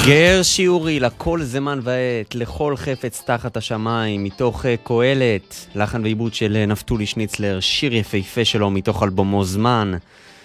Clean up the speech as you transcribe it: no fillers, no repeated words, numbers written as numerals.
גר שיעורי לכל זמן ועת, לכל חפץ תחת השמיים, מתוך קהלת, לחן ועיבוד של נפתולי שניצלר, שיר יפהפה שלו מתוך אלבומו זמן.